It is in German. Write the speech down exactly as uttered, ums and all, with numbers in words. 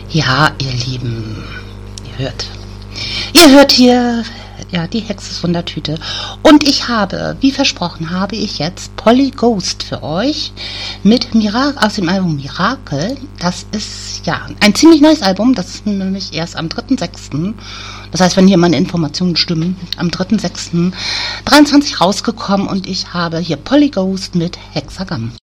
Ja, ihr Lieben, ihr hört. Ihr hört hier, ja, die Hexe ist von der Tüte. Und ich habe, wie versprochen, habe ich jetzt Polly Ghost für euch mit Miracle, aus dem Album Miracle. Das ist, ja, ein ziemlich neues Album. Das ist nämlich erst am dritten sechsten Das heißt, wenn hier meine Informationen stimmen, am dritten sechsten dreiundzwanzig rausgekommen. Und ich habe hier Polly Ghost mit Hexagam.